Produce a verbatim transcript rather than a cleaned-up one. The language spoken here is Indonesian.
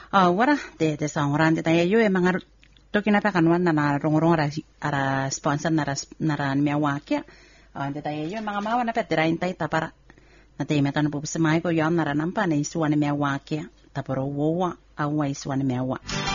Ah, wara de de sangoran de tayo e mga to kinatakan wan na rongorong ara ara sponsor na na mia wakia. Ah, de tayo e mga mawa na petera intay tapara. Na tayo metan po sa mga ko yan na nampa na isuan mia wakia taporo wowa awa isuan mia wa.